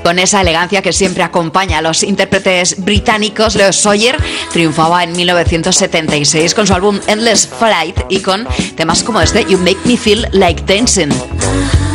Con esa elegancia que siempre acompaña a los intérpretes británicos, Leo Sayer triunfaba en 1976 con su álbum Endless Flight y con temas como este, You Make Me Feel Like Dancing.